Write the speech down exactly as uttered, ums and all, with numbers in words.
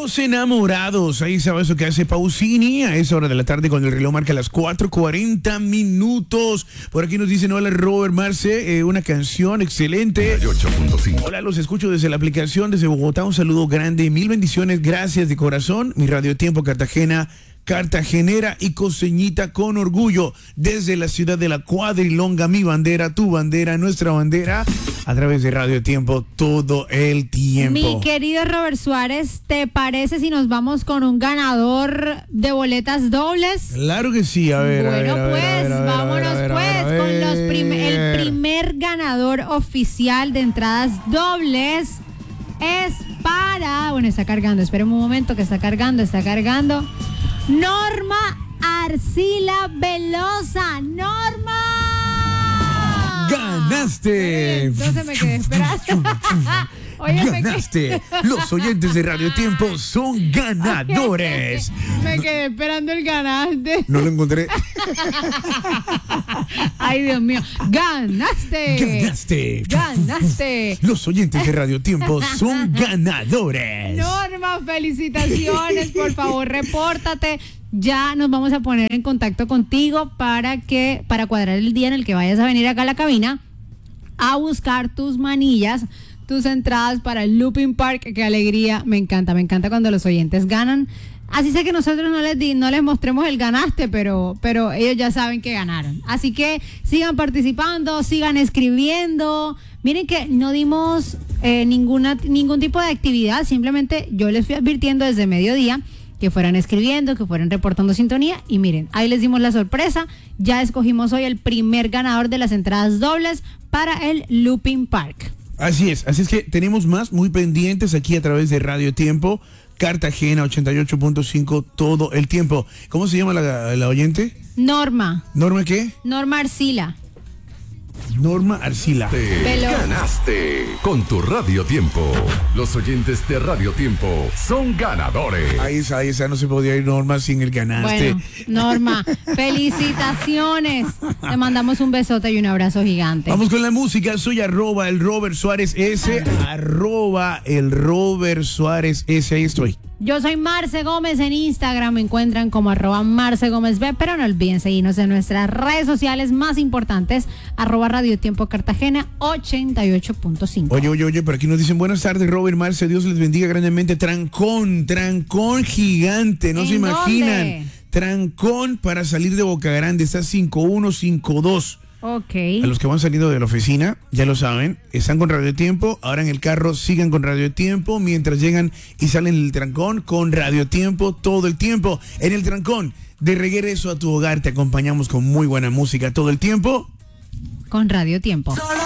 Los enamorados, ahí sabes lo que hace Pausini a esa hora de la tarde cuando el reloj marca las cuatro cuarenta minutos. Por aquí nos dicen, hola Robert Marce, eh, una canción excelente. ocho punto cinco. Hola, los escucho desde la aplicación, desde Bogotá, un saludo grande, mil bendiciones, gracias de corazón. Mi Radio Tiempo Cartagena, cartagenera y costeñita con orgullo, desde la ciudad de la Cuadrilonga, mi bandera, tu bandera, nuestra bandera, a través de Radio Tiempo todo el tiempo. Mi querido Robert Suárez, ¿te parece si nos vamos con un ganador de boletas dobles? Claro que sí, a ver. Bueno, a ver, pues, a ver, a ver, vámonos a ver, a ver, pues a ver. con los prim- el primer ganador oficial de entradas dobles es para, bueno, está cargando, esperen un momento que está cargando, está cargando. Norma Arcila Velosa. ¡Norma! ¡Ganaste! Entonces me quedé esperando. Oye, me ¡Ganaste! Los oyentes de Radio Tiempo son ganadores. Me quedé esperando el ganaste. No lo encontré. Ay, Dios mío. ¡Ganaste! ¡Ganaste! ¡Ganaste! Los oyentes de Radio Tiempo son ganadores. Norma, felicitaciones. Por favor, repórtate. Ya nos vamos a poner en contacto contigo para que para cuadrar el día en el que vayas a venir acá a la cabina a buscar tus manillas, tus entradas para el Looping Park. Qué alegría, me encanta, me encanta cuando los oyentes ganan. Así sé que nosotros no les di, no les mostremos el ganaste, pero, pero ellos ya saben que ganaron. Así que sigan participando, sigan escribiendo. Miren que no dimos eh, ninguna, ningún tipo de actividad, simplemente yo les fui advirtiendo desde mediodía que fueran escribiendo, que fueran reportando sintonía, y miren, ahí les dimos la sorpresa, ya escogimos hoy el primer ganador de las entradas dobles para el Looping Park. Así es, así es que tenemos más muy pendientes aquí a través de Radio Tiempo, Cartagena ochenta y ocho punto cinco todo el tiempo. ¿Cómo se llama la, la oyente? Norma. ¿Norma qué? Norma Arcila. Norma Arcila. Te Veloz. ganaste con tu Radio Tiempo. Los oyentes de Radio Tiempo son ganadores. Ahí esa, ahí esa no se podía ir Norma sin el ganaste. Bueno, Norma, felicitaciones. Te mandamos un besote y un abrazo gigante. Vamos con la música, soy arroba el Robert Suárez S, arroba el Robert Suárez S, ahí estoy. Yo soy Marce Gómez en Instagram, me encuentran como arroba Marce Gómez B, pero no olviden seguirnos en nuestras redes sociales más importantes, arroba Radio Tiempo Cartagena ochenta y ocho punto cinco. Oye, oye, oye, por aquí nos dicen buenas tardes, Robert Marce, Dios les bendiga grandemente. Trancón, trancón gigante, no ¿En se imaginan. dónde? Trancón para salir de Boca Grande, está cinco uno cinco dos. Ok. A los que van saliendo de la oficina, ya lo saben, están con Radio Tiempo, ahora en el carro sigan con Radio Tiempo, mientras llegan y salen del trancón con Radio Tiempo todo el tiempo. En el trancón, de regreso a tu hogar, te acompañamos con muy buena música todo el tiempo. Con Radio Tiempo. Solo